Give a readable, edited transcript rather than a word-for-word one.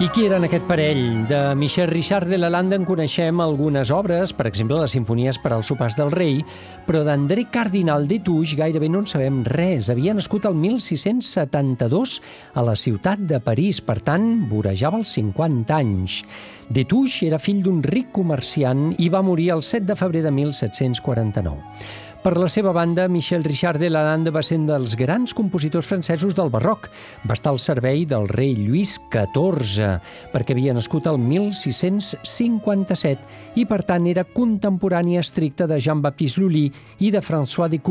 I qui eren aquest parell? De Michel Richard de Lalande en coneixem algunes obres, per exemple, les simfonies per als sopars del rei, però d'André Cardinal Destouches gairebé no en sabem res. Havia nascut el 1672 a la ciutat de París, per tant, vorejava els 50 anys. Destouches era fill d'un ric comerciant i va morir el 7 de febrer de 1749. Per la seva banda, Michel Richard de Lalande va ser un dels grans compositors francesos del barroc. Va estar al servei del rei Lluís XIV, perquè havia nascut el 1657 i, per tant, era contemporani estricte de Jean-Baptiste Lully i de François de